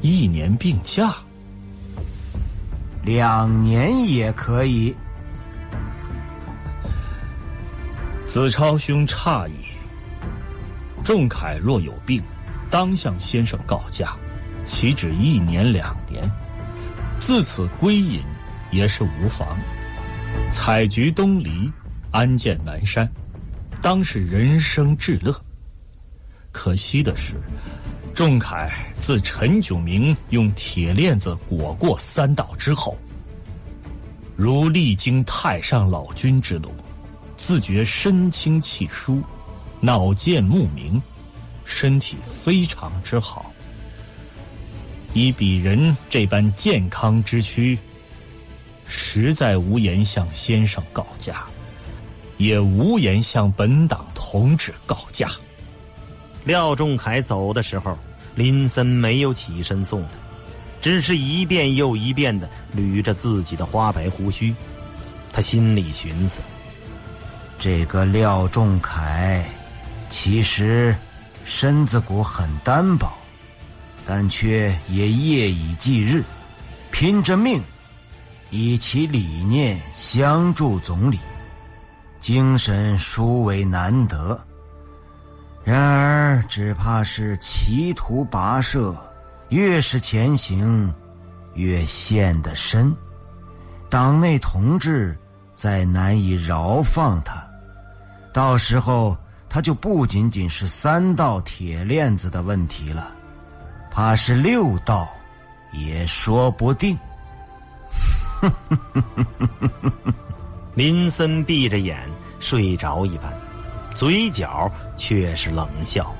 1年病假 ？2年也可以。 子超兄诧异，仲恺若有病，当向先生告假，岂止1年2年，自此归隐也是无妨。采菊东篱，安见南山，当是人生至乐。可惜的是，仲恺自陈炯明用铁链子裹过3道之后，如历经太上老君之路，自觉身轻气舒，脑健目明，身体非常之好。以鄙人这般健康之躯，实在无颜向先生告假，也无颜向本党同志告假。 廖仲恺走的时候，林森没有起身送他，只是一遍又一遍地捋着自己的花白胡须。他心里寻思， 这个廖仲恺其实身子骨很单薄，但却也夜以继日，拼着命以其理念相助总理，精神殊为难得。然而只怕是歧途跋涉，越是前行越陷得深，党内同志再难以饶放他，到时候他就不仅仅是3道铁链子的问题了，怕是6道也说不定。 林森闭着眼睡着一般，嘴角却是冷笑。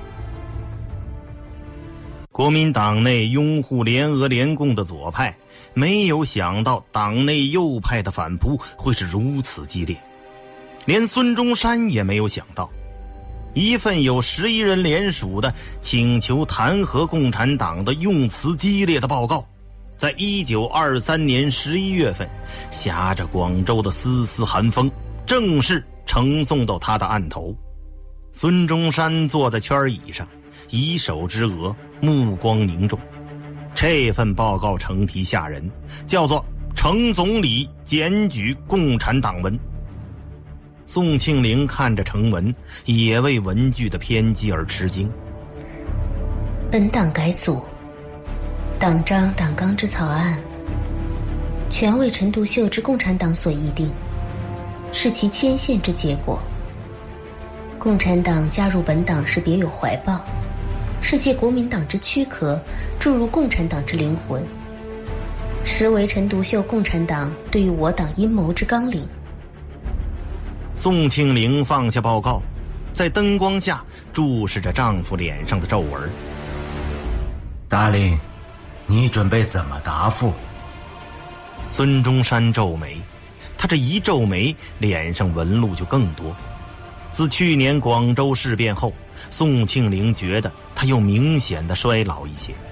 国民党内拥护联俄联共的左派，没有想到党内右派的反扑会是如此激烈，连孙中山也没有想到，一份有11人联署的请求弹劾共产党的用词激烈的报告，在1923年11月份，挟着广州的丝丝寒风，正式呈送到他的案头。孙中山坐在圈椅上，以手支额，目光凝重。这份报告成题吓人，叫做程总理检举共产党文。宋庆龄看着成文，也为文句的偏激而吃惊。 本党改组党章党纲之草案，全为陈独秀之共产党所议定，是其牵线之结果。共产党加入本党是别有怀抱，是借国民党之躯壳注入共产党之灵魂，实为陈独秀共产党对于我党阴谋之纲领。 宋庆龄放下报告，在灯光下注视着丈夫脸上的皱纹。 达令，你准备怎么答复？ 孙中山皱眉，他这一皱眉，脸上纹路就更多。自去年广州事变后，宋庆龄觉得他又明显的衰老一些。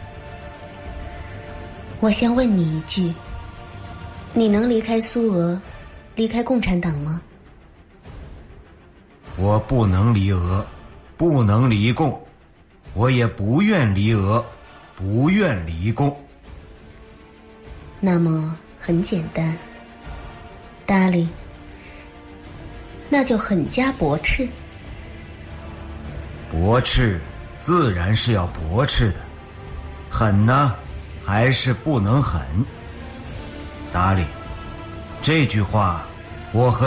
我想问你一句，你能离开苏俄，离开共产党吗？ 我不能离俄，不能离共，我也不愿离俄，不愿离共。 那么很简单，达令，那就狠加驳斥。 驳斥自然是要驳斥的，狠呢还是不能狠。达令，这句话我和